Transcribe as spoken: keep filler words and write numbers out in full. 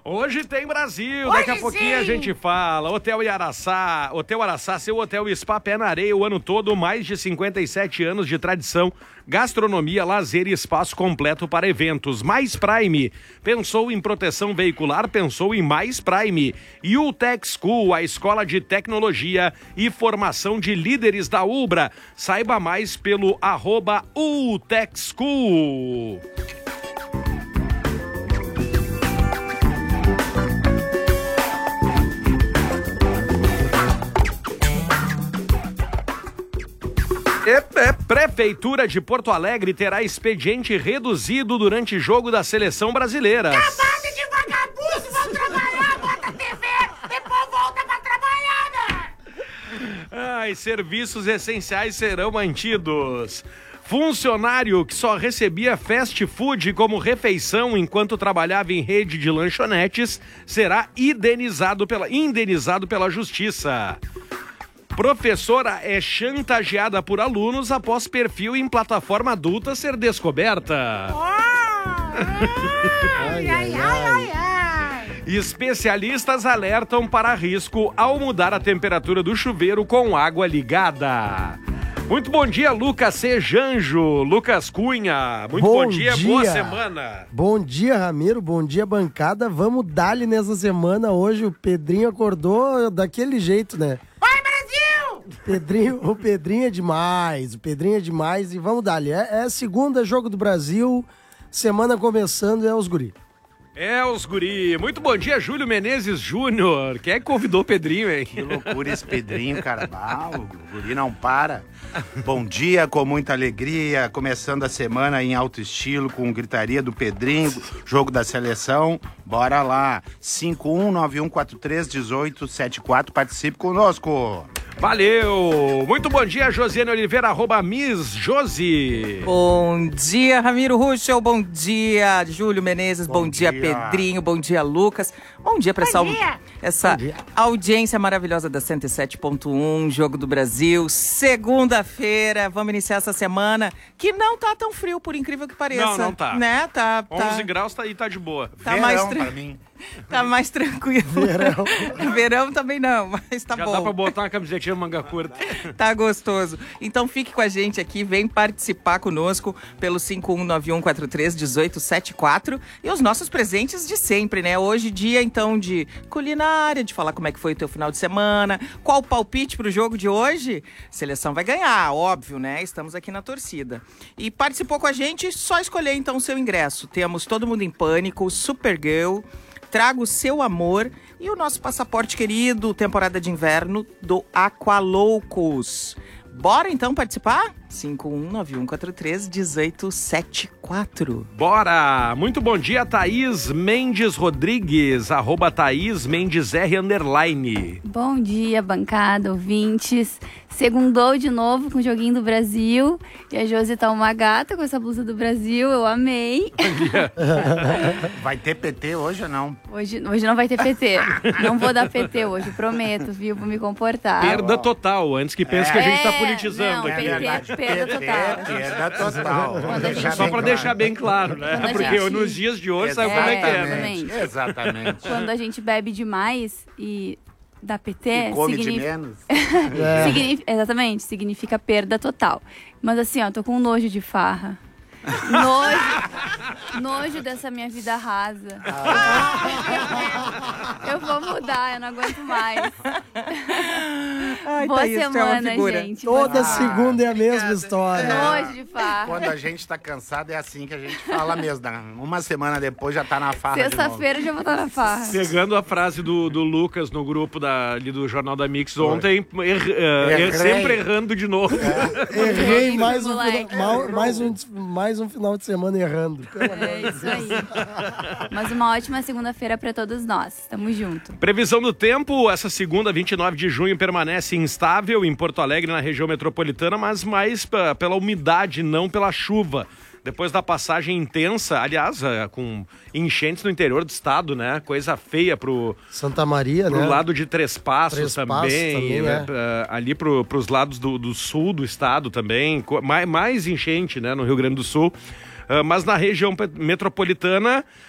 Hoje tem Brasil, Hoje daqui a pouquinho sim. a gente fala. Hotel Araçá, Hotel Araçá, seu hotel spa pé na areia o ano todo, mais de cinquenta e sete anos de tradição, gastronomia, lazer e espaço completo para eventos. Mais Prime, pensou em proteção veicular, pensou em Mais Prime. E o Tech School, a escola de tecnologia e formação de líderes da Ubra. Saiba mais pelo arroba U Tech School. É, Prefeitura de Porto Alegre terá expediente reduzido durante jogo da Seleção Brasileira. Camada de vagabundos, vão trabalhar, bota a T V, depois volta pra trabalhar, né? Ai, serviços essenciais serão mantidos. Funcionário que só recebia fast food como refeição enquanto trabalhava em rede de lanchonetes será indenizado pela, indenizado pela Justiça. Professora é chantageada por alunos após perfil em plataforma adulta ser descoberta. Ai, ai, ai, ai, ai. Especialistas alertam para risco ao mudar a temperatura do chuveiro com água ligada. Muito bom dia, Lucas C. Janjo, Lucas Cunha. Muito bom, bom dia, dia, boa semana. Bom dia, Ramiro, bom dia, bancada. Vamos dar-lhe nessa semana. Hoje o Pedrinho acordou daquele jeito, né? Vai, Brasil! Pedrinho, o Pedrinho é demais, o Pedrinho é demais e vamos dar-lhe. É, é segunda, jogo do Brasil, semana começando, é os guri. É, os guri. Muito bom dia, Júlio Menezes Júnior. Quem é que convidou o Pedrinho, hein? Que loucura esse Pedrinho, cara. Ah, o guri não para. Bom dia, com muita alegria. Começando a semana em alto estilo, com gritaria do Pedrinho, jogo da seleção. Bora lá. cinco um nove um quatro três um oito sete quatro. Participe conosco. Valeu! Muito bom dia, Josiane Oliveira, arroba Miss Josi. Bom dia, Ramiro Ruschel, bom dia, Júlio Menezes, bom, bom dia, dia, Pedrinho, bom dia, Lucas. Bom dia para essa, essa audiência maravilhosa da cento e sete ponto um, Jogo do Brasil. Segunda-feira, vamos iniciar essa semana, que não tá tão frio, por incrível que pareça. Não, não tá. Né? Tá, tá... onze graus tá, e tá de boa. Tá Verão mais tra... pra mim. Tá mais tranquilo. Verão. Verão também não, mas tá Já bom. Já dá pra botar uma camisetinha manga curta. Tá gostoso. Então fique com a gente aqui, vem participar conosco pelo cinco um nove um quatro três um oito sete quatro e os nossos presentes de sempre, né? Hoje dia, então, de culinária, de falar como é que foi o teu final de semana, qual o palpite pro jogo de hoje? Seleção vai ganhar, óbvio, né? Estamos aqui na torcida. E participou com a gente, só escolher então o seu ingresso. Temos Todo Mundo em Pânico, Supergirl, Traga o Seu Amor e o nosso passaporte querido, temporada de inverno do Aqualoucos. Bora então participar? cinco um nove um quatro três um oito sete quatro. Bora! Muito bom dia, Thaís Mendes Rodrigues, arroba Thaís Mendes R, underline. Bom dia, bancada, ouvintes. Segundou de novo com o Joguinho do Brasil. E a Josi tá uma gata com essa blusa do Brasil, eu amei. Vai ter P T hoje ou não? Hoje, hoje não vai ter P T. Não vou dar P T hoje, prometo, viu? Vou me comportar. Perda total, antes que pense é. que a gente tá É, politizando. não, aqui. P T, perda total. Perda total. Deixar Só pra deixar bem claro, né? Quando a Porque gente- nos dias de hoje sabe É, como é que é, né? exatamente. Exatamente. Quando a gente bebe demais e dá P T, E come de significa... menos. É. Signifi- Exatamente, significa perda total. Mas assim, ó, tô com nojo de farra. Nojo, nojo dessa minha vida rasa. Eu vou mudar, eu não aguento mais. Ai, Boa Thaís, tu é uma semana, figura. gente. Toda Boa semana. segunda é a mesma história. Nojo de farra. Quando a gente tá cansado, é assim que a gente fala mesmo. né? Uma semana depois já tá na farra de novo. Sexta-feira já vou estar na farra. Pegando a frase do, do Lucas no grupo da, ali do Jornal da Mix ontem, er, uh, Errei. er, sempre errando de novo. Errei mais um, Moleque. final, mal- mais, um, mais um final de semana errando. É isso aí. Mas uma ótima segunda-feira pra todos nós. Tamo junto. Previsão do tempo, essa segunda, vinte e nove de junho, permanece instável em Porto Alegre, na região metropolitana, mas mais p- pela umidade, não pela chuva. Depois da passagem intensa, aliás, é, com enchentes no interior do estado, né? Coisa feia pro, Santa Maria, pro né? lado de Três Passos Três também, Passos também, né? é. Pra- ali pro, pros lados do, do sul do estado também, co- mais, mais enchente, né? No Rio Grande do Sul. Ah, mas na região pe- metropolitana,